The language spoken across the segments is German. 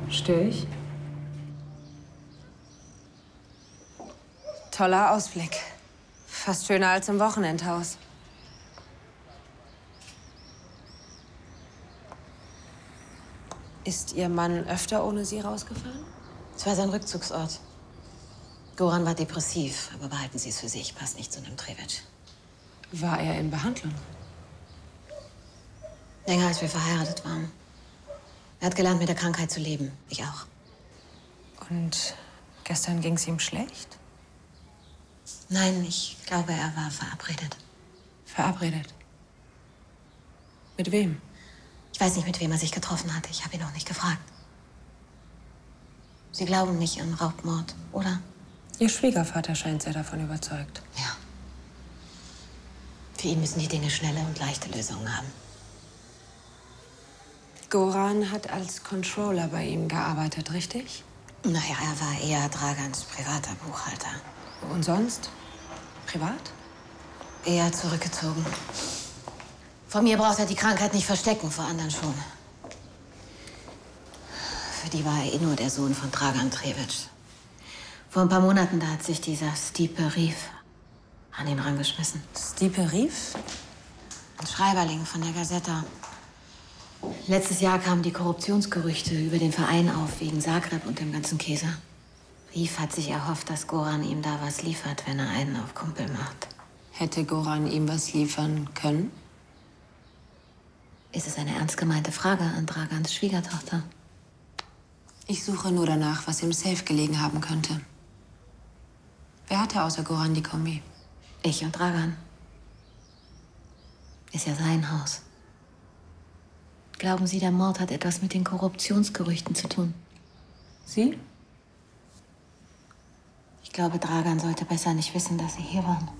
Störe ich? Toller Ausblick. Fast schöner als im Wochenendhaus. Ist Ihr Mann öfter ohne Sie rausgefahren? Es war sein Rückzugsort. Goran war depressiv, aber behalten Sie es für sich. Passt nicht zu einem Trevic. War er in Behandlung? Länger als wir verheiratet waren. Er hat gelernt, mit der Krankheit zu leben. Ich auch. Und gestern ging es ihm schlecht? Nein, ich glaube, er war verabredet. Verabredet? Mit wem? Ich weiß nicht, mit wem er sich getroffen hat. Ich habe ihn auch nicht gefragt. Sie glauben nicht an Raubmord, oder? Ihr Schwiegervater scheint sehr davon überzeugt. Ja. Für ihn müssen die Dinge schnelle und leichte Lösungen haben. Goran hat als Controller bei ihm gearbeitet, richtig? Naja, er war eher Dragans privater Buchhalter. Und sonst? Privat? Eher zurückgezogen. Vor mir braucht er die Krankheit nicht verstecken, vor anderen schon. Für die war er eh nur der Sohn von Dragan Trevic. Vor ein paar Monaten, da hat sich dieser Stipe Rief an ihn rangeschmissen. Stipe Rief? Ein Schreiberling von der Gazeta. Letztes Jahr kamen die Korruptionsgerüchte über den Verein auf, wegen Zagreb und dem ganzen Käse. Rief hat sich erhofft, dass Goran ihm da was liefert, wenn er einen auf Kumpel macht. Hätte Goran ihm was liefern können? Ist es eine ernst gemeinte Frage an Dragans Schwiegertochter? Ich suche nur danach, was im Safe gelegen haben könnte. Wer hatte außer Goran die Kombi? Ich und Dragan. Ist ja sein Haus. Glauben Sie, der Mord hat etwas mit den Korruptionsgerüchten zu tun? Sie? Ich glaube, Dragan sollte besser nicht wissen, dass Sie hier waren.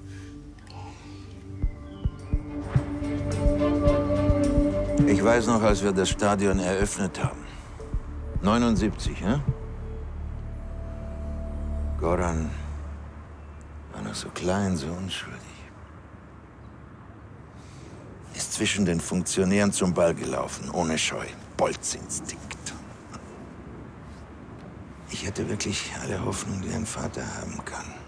Ich weiß noch, als wir das Stadion eröffnet haben. 79, ne? Goran war noch so klein, so unschuldig. Ist zwischen den Funktionären zum Ball gelaufen, ohne Scheu. Bolzinstinkt. Ich hätte wirklich alle Hoffnung, die ein Vater haben kann.